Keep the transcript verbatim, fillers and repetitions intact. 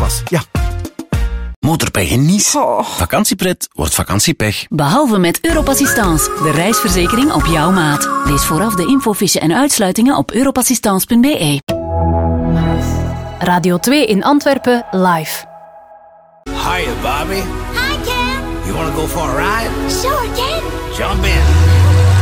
was. Ja. Motorpech en Nice. Oh. Vakantiepret wordt vakantiepech. Behalve met Europassistance, de reisverzekering op jouw maat. Lees vooraf de infofiche en uitsluitingen op europassistance punt b e. Radio twee in Antwerpen live. Hiya, Bobby. Hi, Ken. You want to go for a ride? Sure, Ken. Jump in.